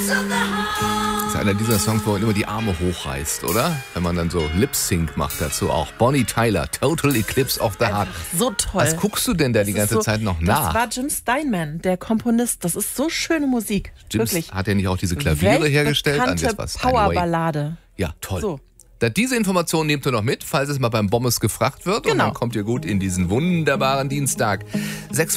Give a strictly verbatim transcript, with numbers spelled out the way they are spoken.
Das ist einer dieser Songs, wo man immer die Arme hochreißt, oder? Wenn man dann so Lip-Sync macht dazu auch. Bonnie Tyler, Total Eclipse of the Heart. So toll. Was guckst du denn da die ganze so, Zeit noch nach? Das war Jim Steinman, der Komponist. Das ist so schöne Musik. Jim, wirklich. Hat er nicht auch diese Klaviere hergestellt? An das was Powerballade. Ja, toll. So. Diese Information nehmt ihr noch mit, falls es mal beim Bommes gefragt wird. Genau. Und dann kommt ihr gut in diesen wunderbaren Dienstag. Sechs